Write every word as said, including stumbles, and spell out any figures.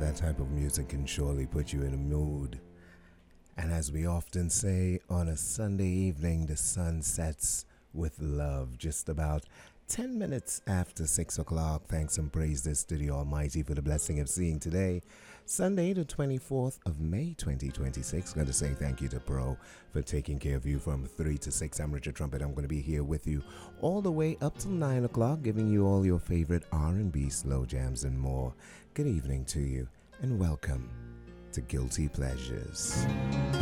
That type of music can surely put you in a mood. And as we often say, on a Sunday evening, the sun sets with love. Just about ten minutes after six o'clock. Thanks and praise this to the Almighty for the blessing of seeing today, Sunday, the twenty-fourth of May, twenty twenty-six. Going to say thank you to Pro for taking care of you from three to six. I'm Richard Trumpet. I'm going to be here with you all the way up till nine o'clock, giving you all your favorite R and B, slow jams, and more. Good evening to you, and welcome to Guilty Pleasures.